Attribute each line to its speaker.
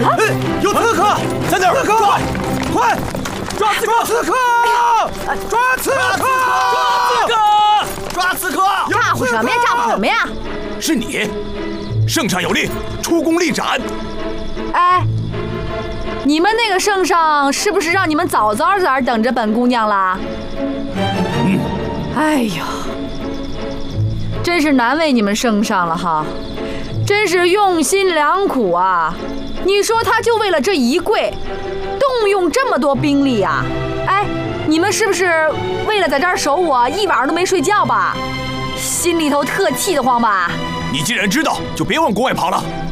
Speaker 1: 有刺客，在哪儿？刺客，快！抓刺客！抓刺客！抓刺客！
Speaker 2: 咋呼什么呀？咋呼什么呀？
Speaker 1: 是你，圣上有令，出宫立斩。
Speaker 2: 哎，你们那个圣上是不是让你们早早在这儿等着本姑娘啦？哎呦，真是难为你们圣上了哈，真是用心良苦啊！你说他就为了这一跪，动用这么多兵力呀？哎，你们是不是为了在这儿守我，一晚上都没睡觉吧？心里头特气得慌吧？
Speaker 1: 你既然知道，就别往国外跑了。